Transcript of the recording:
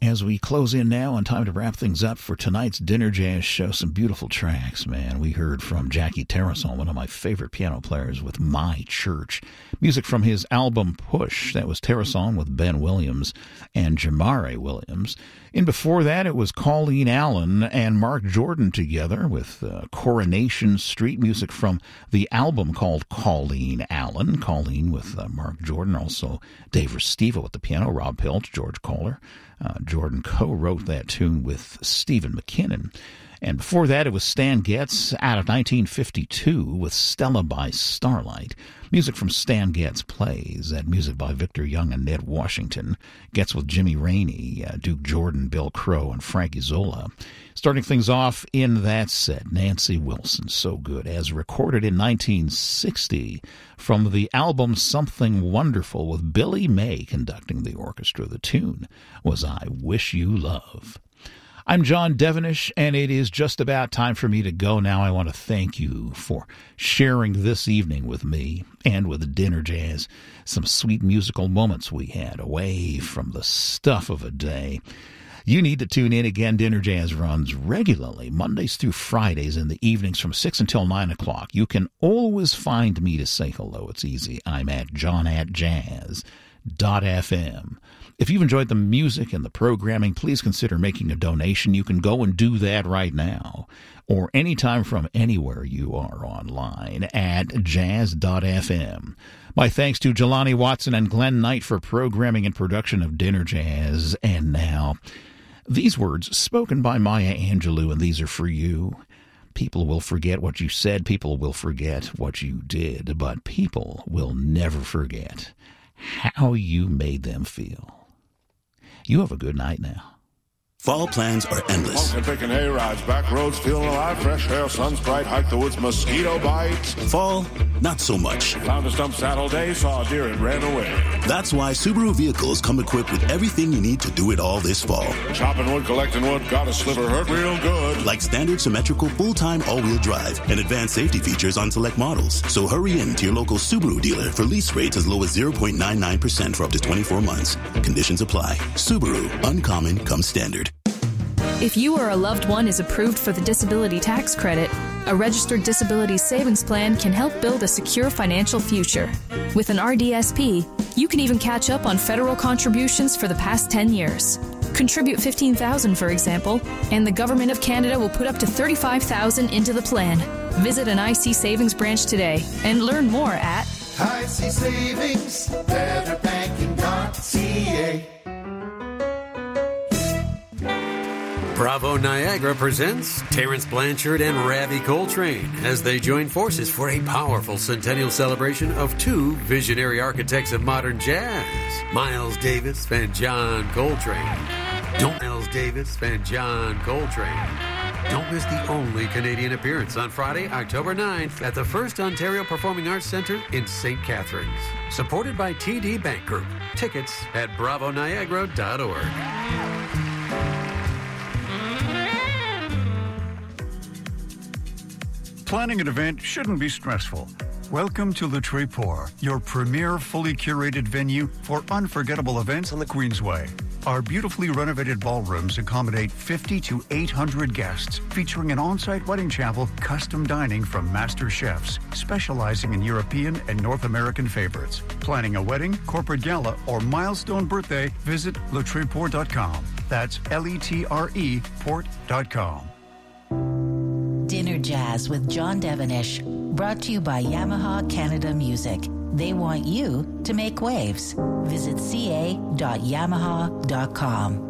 as we close in now on time to wrap things up for tonight's Dinner Jazz show. Some beautiful tracks, man. We heard from Jackie Terrason, one of my favorite piano players, with My Church. Music from his album Push. That was Terrason with Ben Williams and Jamare Williams. And before that, it was Colleen Allen and Mark Jordan together with Coronation Street, music from the album called Colleen Allen. Colleen with Mark Jordan, also Dave Restivo with the piano, Rob Pilch, George Kohler. Jordan co-wrote that tune with Stephen McKinnon. And before that, it was Stan Getz out of 1952 with Stella by Starlight. Music from Stan Getz Plays, that music by Victor Young and Ned Washington. Getz with Jimmy Rainey, Duke Jordan, Bill Crow, and Frankie Zola. Starting things off in that set, Nancy Wilson, So Good, as recorded in 1960 from the album Something Wonderful with Billy May conducting the orchestra. The tune was I Wish You Love. I'm John Devenish, and it is just about time for me to go now. I want to thank you for sharing this evening with me and with Dinner Jazz. Some sweet musical moments we had away from the stuff of a day. You need to tune in again. Dinner Jazz runs regularly, Mondays through Fridays in the evenings from 6 until 9 o'clock. You can always find me to say hello. It's easy. I'm at john@jazz.fm. If you've enjoyed the music and the programming, please consider making a donation. You can go and do that right now or anytime from anywhere you are online at jazz.fm. My thanks to Jelani Watson and Glenn Knight for programming and production of Dinner Jazz. And now, these words spoken by Maya Angelou, and these are for you. People will forget what you said. People will forget what you did. But people will never forget how you made them feel. You have a good night now. Fall plans are endless. Walking, picking hay rides, back roads, feeling alive, fresh air, sun's bright, hike the woods, mosquito bites. Fall, not so much. Found a stump saddle day, saw a deer and ran away. That's why Subaru vehicles come equipped with everything you need to do it all this fall. Chopping wood, collecting wood, got a sliver, hurt real good. Like standard symmetrical full-time all-wheel drive and advanced safety features on select models. So hurry in to your local Subaru dealer for lease rates as low as 0.99% for up to 24 months. Conditions apply. Subaru, uncommon comes standard. If you or a loved one is approved for the disability tax credit, a registered disability savings plan can help build a secure financial future. With an RDSP, you can even catch up on federal contributions for the past 10 years. Contribute $15,000, for example, and the Government of Canada will put up to $35,000 into the plan. Visit an IC Savings branch today and learn more at IC Savings, betterbanking.ca. Bravo Niagara presents Terence Blanchard and Ravi Coltrane as they join forces for a powerful centennial celebration of two visionary architects of modern jazz, Miles Davis and John Coltrane. Don't miss the only Canadian appearance on Friday, October 9th at the First Ontario Performing Arts Centre in St. Catharines. Supported by TD Bank Group. Tickets at bravoniagara.org. Planning an event shouldn't be stressful. Welcome to Le Tréport, your premier fully curated venue for unforgettable events on the Queensway. Our beautifully renovated ballrooms accommodate 50 to 800 guests, featuring an on-site wedding chapel, custom dining from master chefs, specializing in European and North American favorites. Planning a wedding, corporate gala, or milestone birthday, visit letreport.com. That's LETRE port.com. Dinner Jazz with John Devenish, brought to you by Yamaha Canada Music. They want you to make waves. Visit ca.yamaha.com.